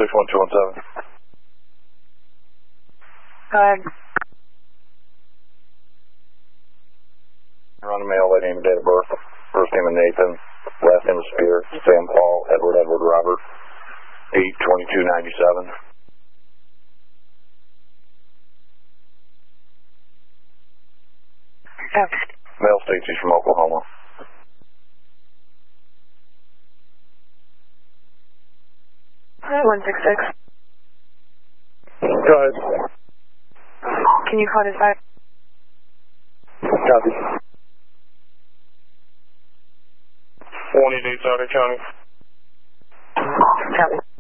61217. Go ahead. Run a mail, last name and date of birth. First name is Nathan, last name is Spear, Sam Paul, Edward Robert, 8/22/97. Okay. Mail states he's from Oklahoma. Hi, 166. Go ahead. Can you call this back? Copy. 28 Sauter County. Copy.